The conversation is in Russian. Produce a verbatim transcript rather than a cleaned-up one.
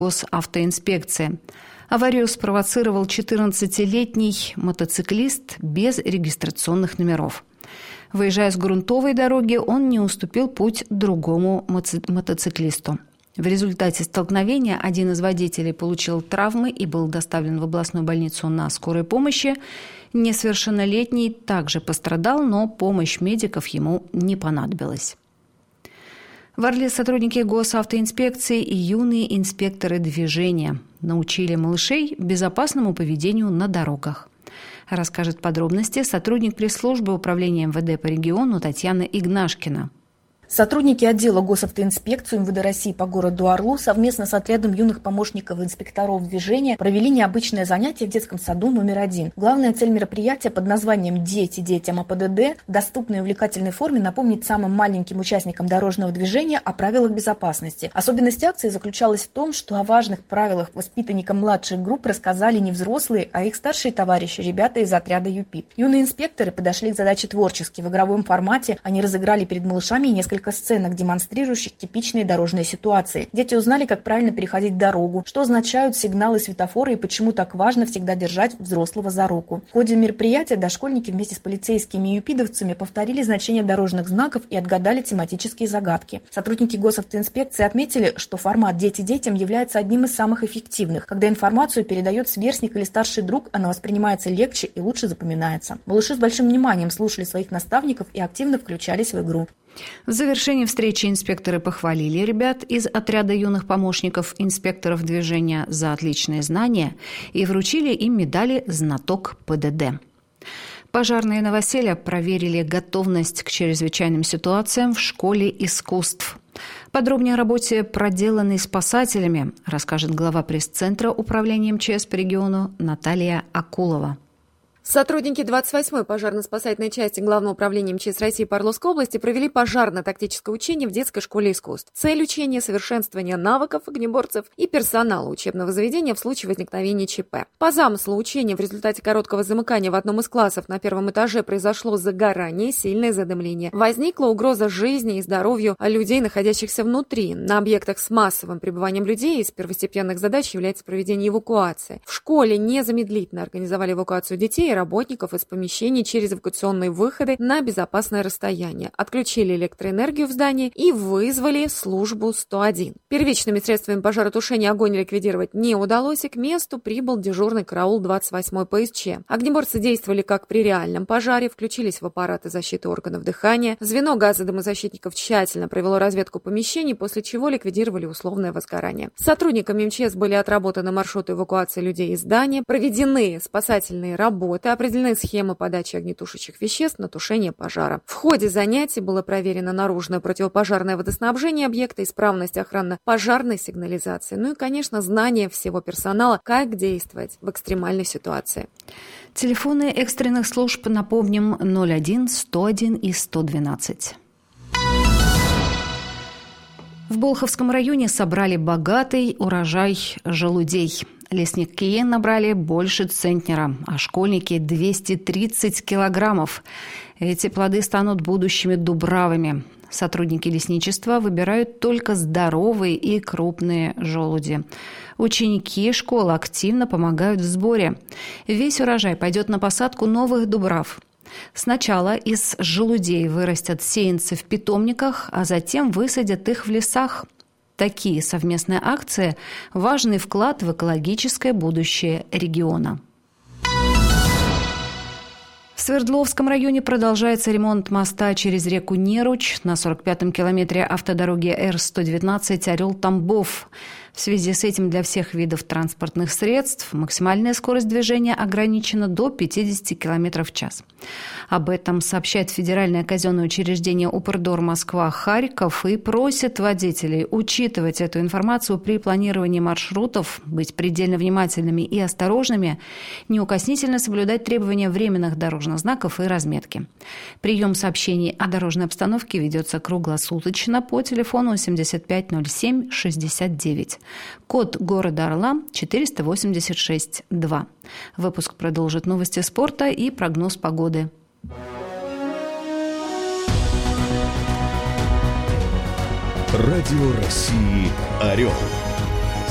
госавтоинспекции. Аварию спровоцировал четырнадцатилетний мотоциклист без регистрационных номеров. Выезжая с грунтовой дороги, он не уступил путь другому мотоциклисту. В результате столкновения один из водителей получил травмы и был доставлен в областную больницу на скорой помощи. Несовершеннолетний также пострадал, но помощь медиков ему не понадобилась. В Орле сотрудники госавтоинспекции и юные инспекторы движения научили малышей безопасному поведению на дорогах. Расскажет подробности сотрудник пресс-службы управления эм вэ дэ по региону Татьяна Игнашкина. Сотрудники отдела госавтоинспекции эм вэ дэ России по городу Орлу совместно с отрядом юных помощников инспекторов движения провели необычное занятие в детском саду номер один. Главная цель мероприятия под названием «Дети детям а пэ дэ дэ» в доступной и увлекательной форме напомнить самым маленьким участникам дорожного движения о правилах безопасности. Особенность акции заключалась в том, что о важных правилах воспитанникам младших групп рассказали не взрослые, а их старшие товарищи, ребята из отряда ЮПИП. Юные инспекторы подошли к задаче творчески. В игровом формате они разыграли перед малышами несколько сценок, демонстрирующих типичные дорожные ситуации. Дети узнали, как правильно переходить дорогу, что означают сигналы светофора и почему так важно всегда держать взрослого за руку. В ходе мероприятия дошкольники вместе с полицейскими и юпидовцами повторили значение дорожных знаков и отгадали тематические загадки. Сотрудники госавтоинспекции отметили, что формат «Дети детям» является одним из самых эффективных. Когда информацию передает сверстник или старший друг, она воспринимается легче и лучше запоминается. Малыши с большим вниманием слушали своих наставников и активно включались в игру. В завершении встречи инспекторы похвалили ребят из отряда юных помощников инспекторов движения за отличные знания и вручили им медали «Знаток пэ дэ дэ». Пожарные новоселья проверили готовность к чрезвычайным ситуациям в школе искусств. Подробнее о работе, проделанной спасателями, расскажет глава пресс-центра управления эм че эс по региону Наталья Акулова. Сотрудники двадцать восьмой пожарно-спасательной части Главного управления эм че эс России по Орловской области провели пожарно-тактическое учение в детской школе искусств. Цель учения – совершенствование навыков огнеборцев и персонала учебного заведения в случае возникновения че пэ. По замыслу учения в результате короткого замыкания в одном из классов на первом этаже произошло загорание, сильное задымление. Возникла угроза жизни и здоровью людей, находящихся внутри. На объектах с массовым пребыванием людей из первостепенных задач является проведение эвакуации. В школе незамедлительно организовали эвакуацию детей и работников из помещений через эвакуационные выходы на безопасное расстояние, отключили электроэнергию в здании и вызвали службу сто один. Первичными средствами пожаротушения огонь ликвидировать не удалось, и к месту прибыл дежурный караул двадцать восьмой пэ эс че. Огнеборцы действовали как при реальном пожаре, включились в аппараты защиты органов дыхания. Звено газодомозащитников тщательно провело разведку помещений, после чего ликвидировали условное возгорание. Сотрудниками эм че эс были отработаны маршруты эвакуации людей из здания, проведены спасательные работы, определены схемы подачи огнетушащих веществ на тушение пожара. В ходе занятий было проверено наружное противопожарное водоснабжение объекта, исправность охранно-пожарной сигнализации, ну и, конечно, знание всего персонала, как действовать в экстремальной ситуации. Телефоны экстренных служб, напомним, ноль один сто один и сто двенадцать. В Болховском районе собрали богатый урожай желудей. Лесники набрали больше центнера, а школьники – двести тридцать килограммов. Эти плоды станут будущими дубравами. Сотрудники лесничества выбирают только здоровые и крупные желуди. Ученики школ активно помогают в сборе. Весь урожай пойдет на посадку новых дубрав. Сначала из желудей вырастят сеянцы в питомниках, а затем высадят их в лесах. Такие совместные акции – важный вклад в экологическое будущее региона. В Свердловском районе продолжается ремонт моста через реку Неруч на сорок пятом километре автодороги эр сто девятнадцать Орел-Тамбов. В связи с этим для всех видов транспортных средств максимальная скорость движения ограничена до пятидесяти километров в час. Об этом сообщает федеральное казенное учреждение Упрдор Москва-Харьков и просит водителей учитывать эту информацию при планировании маршрутов, быть предельно внимательными и осторожными, неукоснительно соблюдать требования временных дорожных знаков и разметки. Прием сообщений о дорожной обстановке ведется круглосуточно по телефону семьдесят пять ноль семь шестьдесят девять. Код города Орла четыреста восемьдесят шесть два. Выпуск продолжит новости спорта и прогноз погоды. Радио России «Орел».